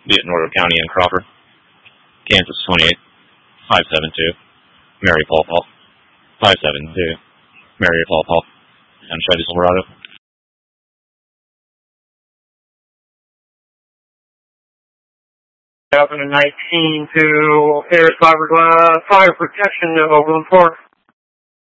be it Norwood County and Crawford. Kansas 28, 572, Mary Paul Paul, 572, Mary Paul Paul, and Chevy Silverado. 2019 to Harris Fire Protection, Overland Park.